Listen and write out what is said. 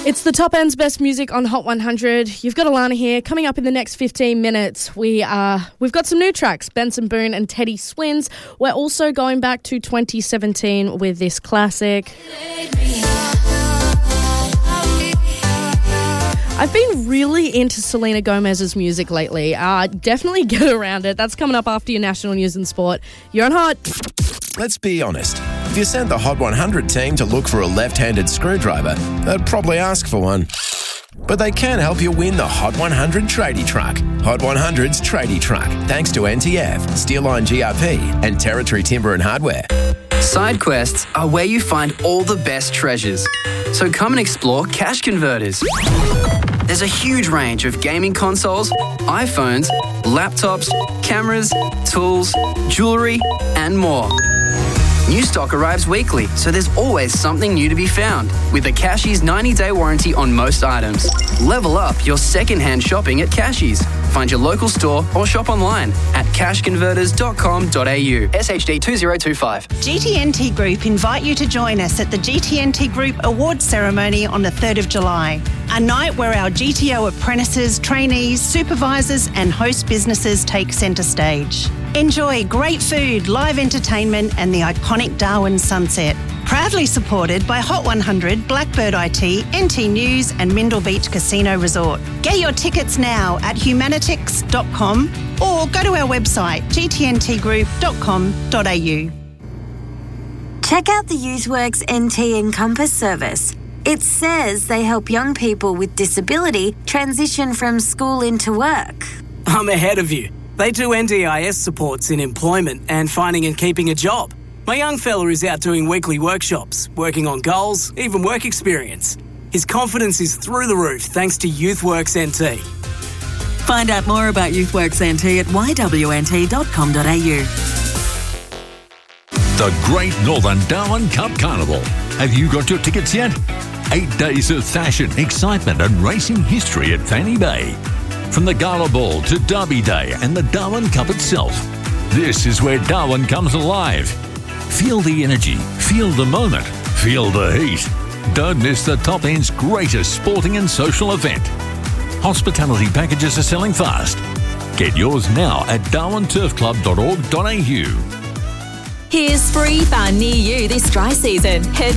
It's the top end's best music on Hot 100. You've got Alana here. Coming up in the next 15 minutes, we've got some new tracks, Benson Boone and Teddy Swins. We're also going back to 2017 with this classic. I've been really into Selena Gomez's music lately. Definitely get around it. That's coming up after your national news and sport. You're on Hot. Let's be honest. If you sent the Hot 100 team to look for a left-handed screwdriver, they'd probably ask for one. But they can help you win the Hot 100 tradie truck. Hot 100's tradie truck, thanks to NTF, Steelline GRP and Territory Timber and Hardware. Side quests are where you find all the best treasures. So come and explore Cash Converters. There's a huge range of gaming consoles, iPhones, laptops, cameras, tools, jewellery, and more. New stock arrives weekly, so there's always something new to be found. With a Cashies 90-day warranty on most items. Level up your second-hand shopping at Cashies. Find your local store or shop online at cashconverters.com.au. SHD 2025. GTNT Group invite you to join us at the GTNT Group Awards Ceremony on the 3rd of July. A night where our GTO apprentices, trainees, supervisors and host businesses take centre stage. Enjoy great food, live entertainment and the iconic Darwin sunset. Proudly supported by Hot 100, Blackbird IT, NT News and Mindle Beach Casino Resort. Get your tickets now at humanitix.com or go to our website gtntgroup.com.au. Check out the YouthWorks NT Encompass service. It says they help young people with disability transition from school into work. I'm ahead of you. They do NDIS supports in employment and finding and keeping a job. My young fella is out doing weekly workshops, working on goals, even work experience. His confidence is through the roof thanks to YouthWorks NT. Find out more about YouthWorks NT at yWNT.com.au. The Great Northern Darwin Cup Carnival. Have you got your tickets yet? 8 days of fashion, excitement and racing history at Fanny Bay. From the Gala Ball to Derby Day and the Darwin Cup itself. This is where Darwin comes alive. Feel the energy, feel the moment, feel the heat. Don't miss the top end's greatest sporting and social event. Hospitality packages are selling fast. Get yours now at darwinturfclub.org.au. Here's free fun near you this dry season. Head